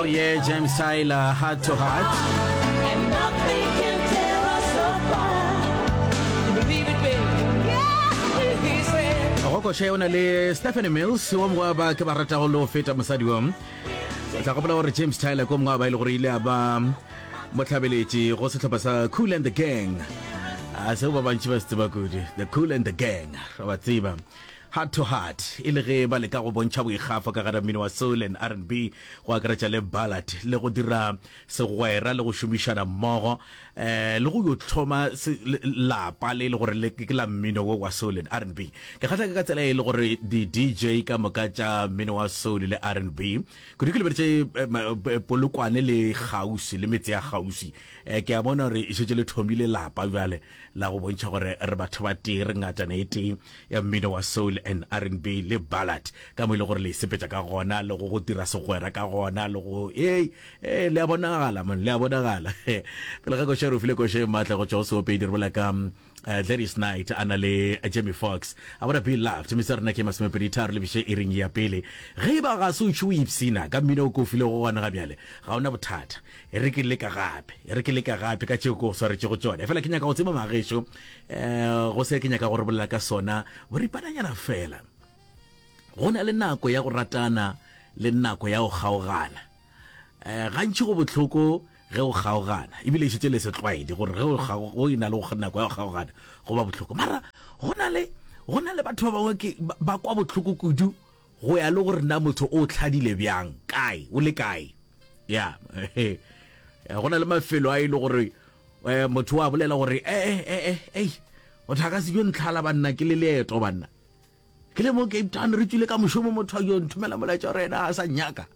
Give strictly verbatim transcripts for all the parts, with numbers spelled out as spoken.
yeah, James Tyler, Heart to Heart. And nothing can tear us apart. You believe it, baby? Yeah, he said. Go share ona le Stephanie Mills wa mwa ba ke ba rata go lo feta mosadi wa tla go bula gore James Tyler ko mwa ba ile gore ile ba motlhabeletse go se tlhopha sa Kool and the Gang a se ba bantsi ba se ba good the Kool and the Gang ba tsiba Heart to Heart ile ge ba le ka go bontsha boigafa ka ga mmino wa soul and R and B go akaretsa le ballad le go dira segwera le go shumishana mmogo eh le go yo thoma la pale le gore le ke la mmino wa soul and R and B ke gatla ka tsela ile gore di D J ka moka tsa mmino wa soul le R and B go dikile beretse polokwane le gausi le metse ya gausi eh ke a bona re isetse le thomile lapa bjale la go bontsha gore re batho ba tire ngata ne ete ya mmino wa soul and R and B le ballad ka mo ile gore le sepetsa ka gona le go go dira segwera ka gona le go eh eh le bonagala man le bonagala pele ga go share ofile go share matla go tšo so pe dirwa la ka that is night ana le Jamie Foxx I would be loved Mister Nake Masmepedi tar le bishe iring ya pele ge ba ga so tšhu ipsina ka mmino go file go gona ga bjale ga ona bothata e re ke le ka gape e re ke le ka gape ka tšeo go sware tšego tsone fela ke nyaka go tsema magesho eh go se ke nyaka go re bolela ka sona bo ri pananyana fela gona le nako ya go ratana le nako ya go gaogana eh gantši go botlhoko ge o gaogana ebile se tšele se tlwaedi gore ge o go ina le go gana go ya gaogana go ba botlhoko mara gona le gona le batho ba bangwe ke ba kwa botlhoko kudu go ya le gore nna motho o tlhadile bjang kae o le kae ya gona le mafelo a ile gore motho wa bolela gore eh eh eh o thaka se yo ntlhala banna ke le leeto banna ke le mo Cape Town re tsile ka moshomo motho yo nthumela molaetsa rena a sa nyaka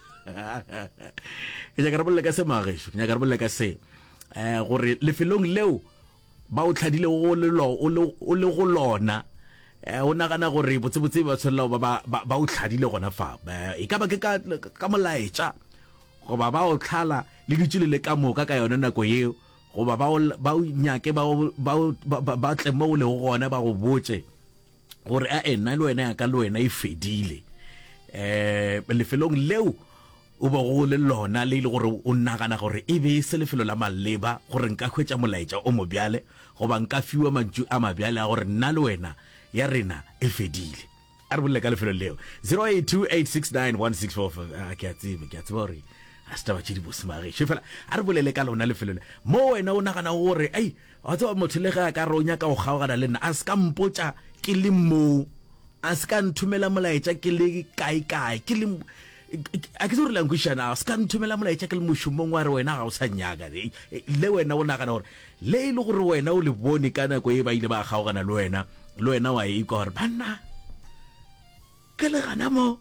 ke ja karabole ka se magesho nya karabole ka se eh gore lefelong leo ba o tlhadile go le lo o le go lona eh o nagana gore botsebotse ba tshwela ba ba o tlhadile gona fa e ka ba ke ka ka molaetsa go ba ba o tlhala le ditšile le ka moka ka yona nako yeo go ba ba ba nyake ba ba ba tle mo le gona ba go botse gore a ena le wena ka le wena e fedile eh lefelong leo o ba go le lona le ile gore o nagana gore e be se lefelo la maleba gore nka khwetsa molaetsa o mo bjale go ba nka fiwa mantšu a mabjale a gore nna le wena ya rena e fedile a re bolle ka lefelo leo zero eight two eight six nine one six four five a ke a tsebe ke a tseba gore a sta ba tšedi bosmage shefela a re bolele ka lona lefelo le mo wena o nagana gore ei a tswa motho le ga ka ronya ka go gaogana le nna a se ka mpotsa ke le mo a se ka nthumela molaetsa ke le kae kae ke le a ke tsore languishana a se ka nthumela molaetsa ke le moshomong wa re wena ga o sa nyaka le wena o nagana gore le ile gore wena o le bone ka nako e ba ile ba gaogana le wena le wena wa e ka gore banna ke le gana mo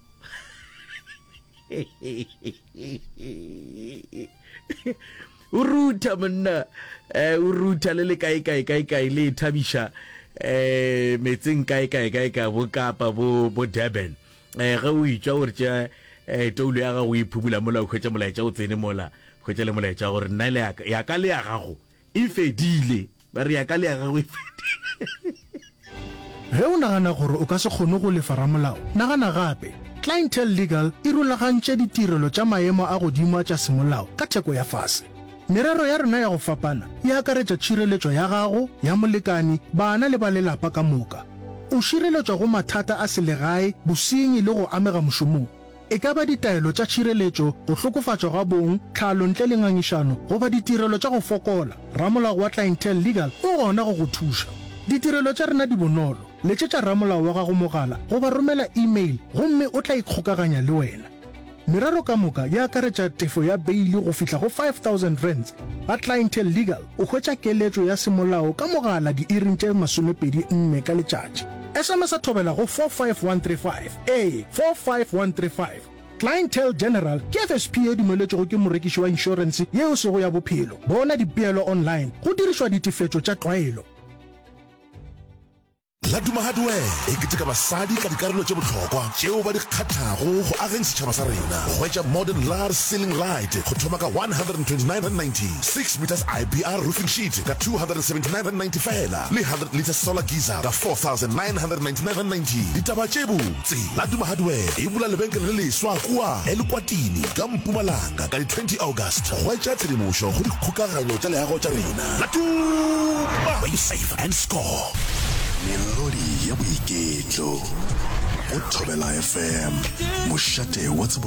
uruta monna eh uruta le le kae kae kae kae le thabisha eh metseng kae kae kae ka bo Kapa bo bo Durban eh ga o itša gore tša eh toulo ya ga o iphumula mola o khwetša molaetša o tsene mola khwetša le molaetša gore nna le ya ka le ya gago e fedile ba re ya ka le ya gago e fedile ge o nagana gore o ka se kgone go lefara molao nagana gape Clientele Legal e rulagantše ditirelo tša maemo a godimo tša semolao ka theko ya fase merero ya rena ya go fapana e akaretša tšhireletšo ya gago ya molekani bana le ba lelapa ka moka o šireletšwa go mathata a selegae bosenyi le go amega mošomong e ka ba ditaelo tša tšhireletšo go hlokofatšwa ga bong tlhalo ntle le ngangišano goba ditirelo tša go fokola ramolao wa Clientele Legal o gona go go thuša ditirelo tša rena di bonolo letšetša ramolao wa gago mogala goba romela email gomme o tla ikgokaganya le wena merero ka moka ya akaretša tefo ya beili go fihla go five thousand rands ba Clientele Legal o hwetša keletšo ya semolao ka mogala di-iring tše masomepedi nne ka letšatši S M S a thobela go four five one three five a four five one three five Clientele General ke F S P e dumeletšego ke morekiši wa inšorense yeo sego ya bophelo bona dipeelo online go dirišwa ditefetšo tša tlwaelo Laduma Hardware e keteka basadi ka dikarolo tše bohlokwa tšeo ba di kgathago go ageng setšhaba sa rena. Go hwetša modern large ceiling light go thoma ka one hundred twenty-nine rand ninety, six meters I P R roofing sheet ka two hundred seventy-nine rand ninety fela, le one hundred liters solar geyser ka four thousand nine hundred ninety-nine rand ninety. Ditaba tše botse. Laduma Hardware e bula lebenkele le leswa kua Elukwatini ka Mpumalanga ka di twenty August. Go hwetša tshedimošo go dikgokagano tša leago tša rena. Laduma, where you save and score. Melodi ya boiketlo o Thobela F M mošate wa